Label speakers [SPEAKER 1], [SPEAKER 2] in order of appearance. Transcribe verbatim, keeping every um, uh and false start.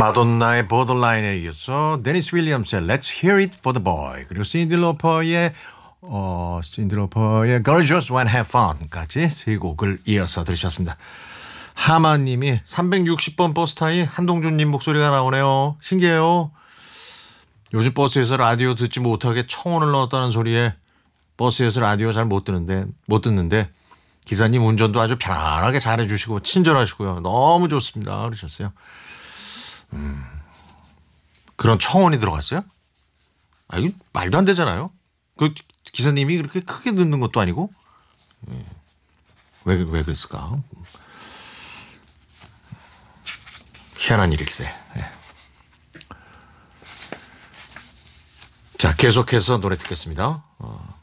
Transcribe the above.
[SPEAKER 1] 마돈나의 보더라인에 이어서 데니스 윌리엄스의 Let's Hear It for the Boy, 그리고 신디 로퍼의 어, 신디 로퍼의 Girl Just Wanna Have Fun까지 세 곡을 이어서 들으셨습니다. 하마님이 삼백육십 번 버스 타니 한동준님 목소리가 나오네요. 신기해요. 요즘 버스에서 라디오 듣지 못하게 청혼을 넣었다는 소리에 버스에서 라디오 잘 못 듣는데 못 듣는데 기사님 운전도 아주 편안하게 잘해주시고 친절하시고요. 너무 좋습니다. 그러셨어요. 음, 그런 청혼이 들어갔어요? 아, 이거 말도 안 되잖아요. 그 기사님이 그렇게 크게 듣는 것도 아니고. 예. 왜, 왜 그랬을까? 희한한 일일세. 예. 자, 계속해서 노래 듣겠습니다. 어.